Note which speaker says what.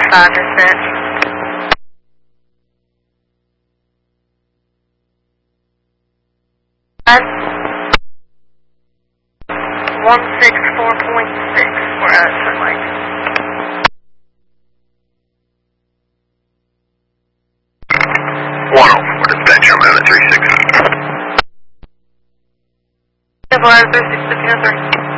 Speaker 1: dispatch. 164.6, we're at Turn Lake.
Speaker 2: Dispatch, I'm at 36.
Speaker 1: Double 36, 1503.